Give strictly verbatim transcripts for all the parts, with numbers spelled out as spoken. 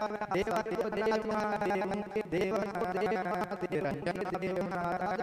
देव देव महादेव देव महादेव रंजन देव महाराज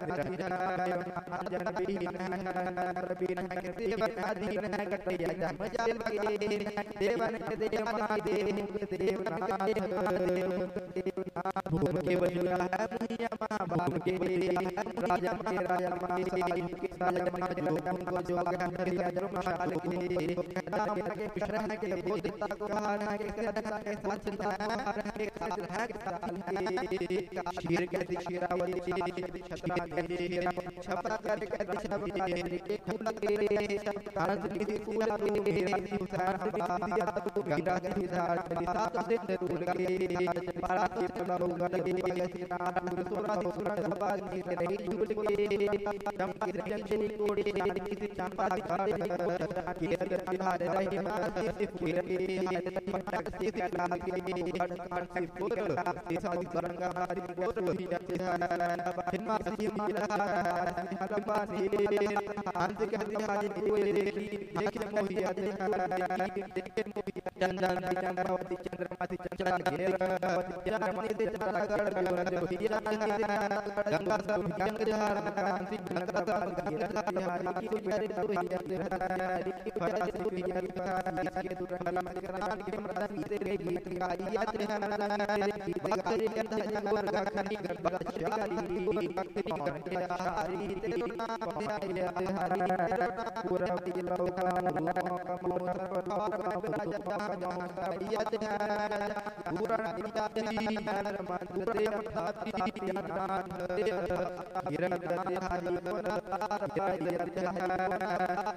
अंजन been देव आदि कटैया जम जल के देवन देव महादेव देव महादेव भूम के बजुला है मुनिया महाभाग के राजा के राजा महासाई के राजा के लोगों को जो हरि धर्मशाल के नाम के पिछड़ा के बोधता को हारा के सदा के साथ चलता के साथ है के शीर के शिरावली छपा के छपा कर के छपा के खुला के कांच की पूरा के उसार दिया तो गंगा के उसार सात से दूर के पारा के लोग के सितारा सोना सोना छपा के रही झूठ के दम के रंजन कोड़ी की चंपा घाट के तिहार रही मां से पूरे के पटक से लाल के बड़ काट से बोल से साथ करंगा हमारी बोल ही जाते हैं हिम्मा से माला हलपा ने अंत के हथियार कोई देखी देख मोहिया देख मोहिया चंदन चंद्रवती चंद्रमती चंचल घेर चंद्रमती से चंद्र कर मोहिया गंगा सब गंग जहार कांति गंगा सब घेर हमारी की प्यारे मोहिया की फरा से मोहिया की के दुर्गम करान के मरदा तेरे गीत गाई याद है बकरी के धन गोर का खनी गड़ शाली भक्ति के हारी तेरी हरि पूरा की लोका रूप का मोर पर राजा याद है पूरा दिया तेरी नर मंत्र देव खाती नाम हिरण गति हरि पर तार याद है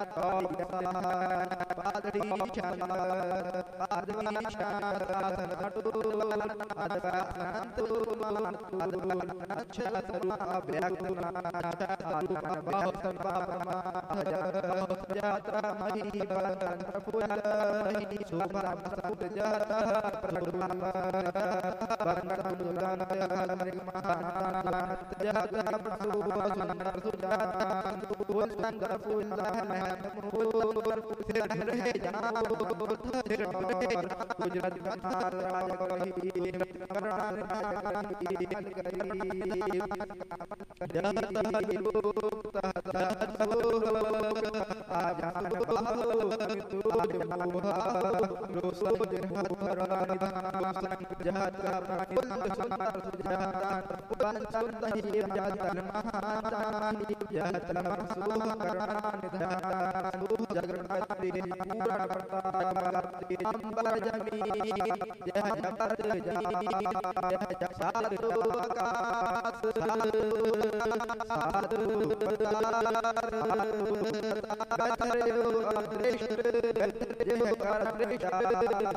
पादरी शाला पादरी शाला अदवांतु अच्छा सरुआ व्याकुला बहुत संपापमा जात्रा मही बंधन प्रफुल्ल शोभा सब जाता प्रभुमान बंधन महानाथ जाता प्रभु सुंदर सुजाता सुंदर फूल रहे जाओ गुजरात बिहार राजा कही करार की करी जाता योग तहता आजा तू रोसो जहां करार जाता प्राणी सुंदर सुजाता बंधन ही जाता महादान जाता सुह करार जगन्नाथ पूरा करता अंबर जमी जय जगत जय साधु आकाश साधु पदार गतर अदृष्ट जय कर